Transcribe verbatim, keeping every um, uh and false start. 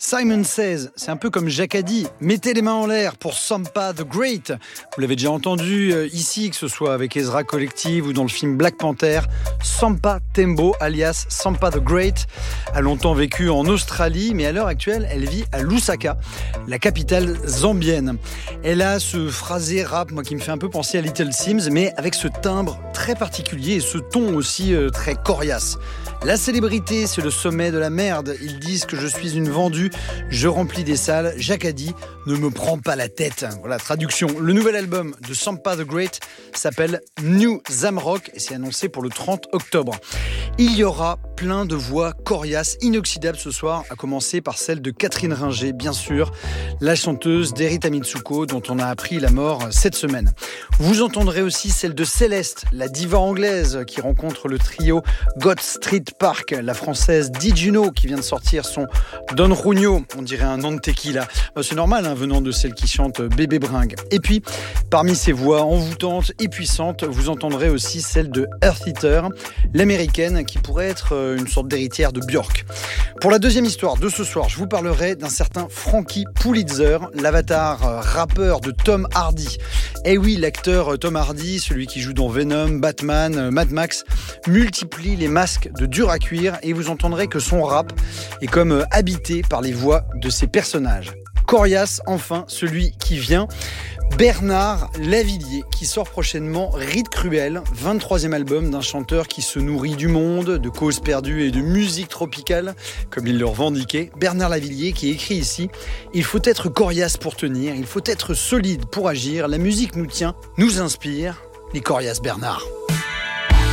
Simon Says, c'est un peu comme Jacques a dit, mettez les mains en l'air pour Sampa the Great. Vous l'avez déjà entendu euh, ici, que ce soit avec Ezra Collective ou dans le film Black Panther. Sampa Tembo, alias Sampa the Great, a longtemps vécu en Australie, mais à l'heure actuelle, elle vit à Lusaka, la capitale zambienne. Elle a ce phrasé rap, moi, qui me fait un peu penser à Little Sims, mais avec ce timbre très particulier et ce ton aussi euh, très coriace. La célébrité, c'est le sommet de la merde. Ils disent que je suis une vendue, je remplis des salles. Jacques a dit, ne me prends pas la tête. Voilà, traduction. Le nouvel album de Sampa the Great s'appelle New Zamrock et c'est annoncé pour le trente octobre. Il y aura plein de voix coriaces, inoxydables ce soir, à commencer par celle de Catherine Ringer, bien sûr, la chanteuse d'Erita Mitsuko, dont on a appris la mort cette semaine. Vous entendrez aussi celle de Céleste, la diva anglaise, qui rencontre le trio God Street Park, la française Did You Know, qui vient de sortir son Don Junio, on dirait un nom de tequila. C'est normal, hein, venant de celle qui chante Bébé Bringue. Et puis, parmi ces voix envoûtantes et puissantes, vous entendrez aussi celle de Earth Eater, l'américaine, qui pourrait être une sorte d'héritière de Björk. Pour la deuxième histoire de ce soir, je vous parlerai d'un certain Frankie Pulitzer, l'avatar rappeur de Tom Hardy. Eh oui, l'acteur Tom Hardy, celui qui joue dans Venom, Batman, Mad Max, multiplie les masques de dur à cuire et vous entendrez que son rap est comme habité par les voix de ses personnages. Coriace, enfin, celui qui vient, Bernard Lavilliers, qui sort prochainement Rite Cruel, vingt-troisième album d'un chanteur qui se nourrit du monde, de causes perdues et de musique tropicale, comme il le revendiquait. Bernard Lavilliers qui écrit ici « Il faut être coriace pour tenir, il faut être solide pour agir, la musique nous tient, nous inspire, les coriaces Bernard ».